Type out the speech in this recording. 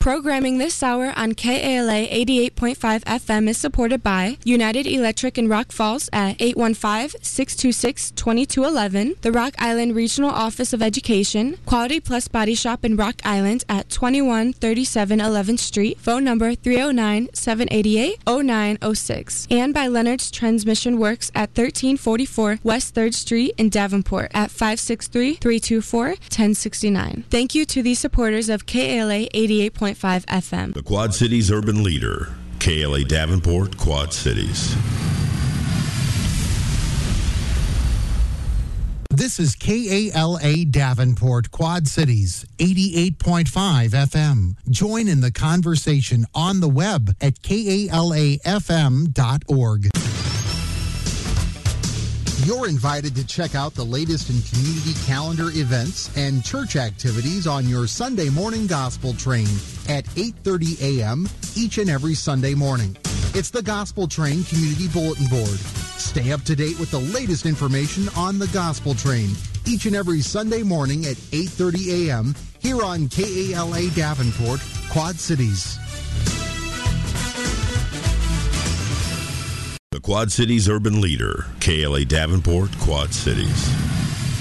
Programming this hour on KALA 88.5 FM is supported by United Electric in Rock Falls at 815-626-2211, the Rock Island Regional Office of Education, Quality Plus Body Shop in Rock Island at 2137 11th Street, phone number 309-788-0906, and by Leonard's Transmission Works at 1344 West 3rd Street in Davenport at 563-324-1069. Thank you to the supporters of KALA 88.5 FM. The Quad Cities urban leader, KALA Davenport, Quad Cities. This is KALA Davenport, Quad Cities, 88.5 FM. Join in the conversation on the web at kalafm.org. You're invited to check out the latest in community calendar events and church activities on your Sunday morning gospel train at 8:30 a.m. each and every Sunday morning. It's the Gospel Train Community Bulletin Board. Stay up to date with the latest information on the Gospel Train each and every Sunday morning at 8:30 a.m. here on KALA Davenport, Quad Cities. The Quad Cities urban leader, KALA Davenport, Quad Cities.